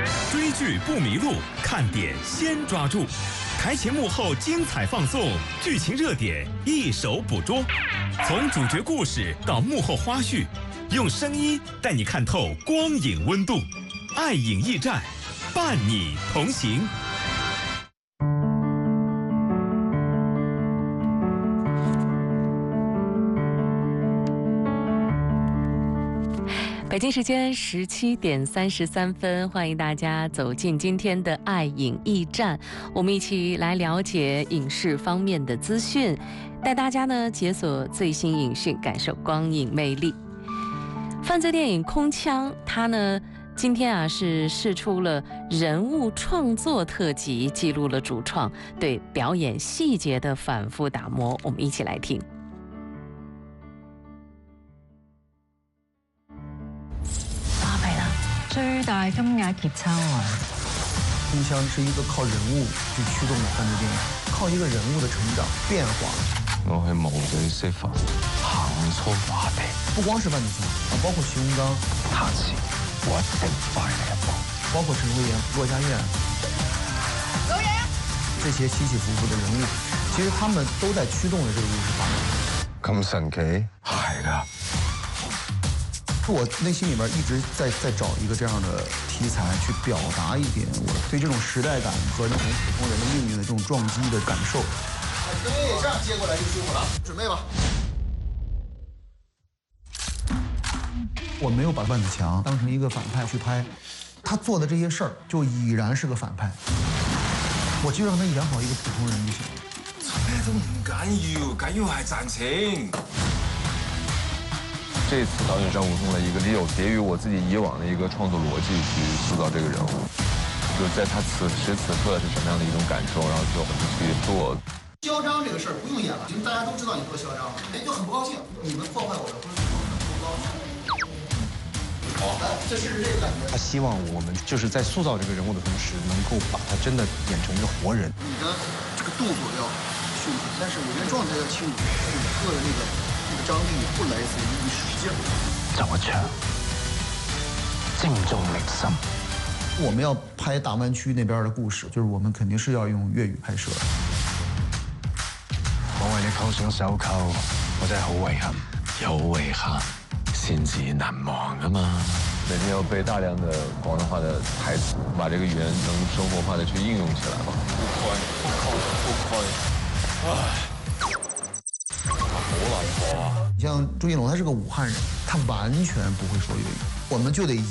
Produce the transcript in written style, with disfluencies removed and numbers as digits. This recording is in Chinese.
追剧不迷路，看点先抓住。台前幕后精彩放送，剧情热点一手捕捉。从主角故事到幕后花絮，用声音带你看透光影温度。爱影驿站，伴你同行。 北京时间17点33分，欢迎大家走进今天的爱影驿站，我们一起来了解影视方面的资讯，带大家呢解锁最新影讯，感受光影魅力。犯罪电影《空枪》，它呢今天是释出了人物创作特辑，记录了主创对表演细节的反复打磨，我们一起来听。 最大金額劫鈔啊！ 空枪是一個靠人物去驅動的犯罪電影，靠一個人物的成長變化。 我係無罪釋放，行粗華地。 不光是萬梓強，包括徐宏剛， 下次我一定快你一步。 包括陳慧妍、駱家燕， 老爺， 這些起起伏伏的人物，其實他們都在驅動着這個故事發展。 咁神奇？係㗎。 我內心裡面一直在找一個這樣的題材，去表達一點我對這種時代感和這種普通人的命運的這種撞擊的感受。對，這樣接過來就舒服了。準備吧。我沒有把萬梓強當成一個反派去拍，他做的這些事兒就已然是個反派。我就讓他演好一個普通人就行。 咩都唔緊要，緊要係賺錢。这次导演张武松的一个有别于我自己以往的一个创作逻辑去塑造这个人物，就在他此时此刻是什么样的一种感受，然后就怎么去做。 嚣张这个事儿不用演了，因为大家都知道你多嚣张，人就很不高兴，你们破坏我的婚礼，不高兴。好，这是这个感觉。他希望我们就是在塑造这个人物的同时，能够把他真的演成一个活人。你的这个动作要迅速，但是我觉得状态要轻，整个的那个张力不来自于一时劲儿。 走一場，精忠力深。 我们要拍大湾区那边的故事，就是我们肯定是要用粤语拍摄。 我為你扣上手扣，我真係好遺憾，有遺憾先至難忘㗎嘛。每天要背大量的廣東話的台詞，把這個語言能生活化的去應用起來嘛。不虧，唉。 你像朱一龍，他是个武汉人，他完全不会说粤语，我们就得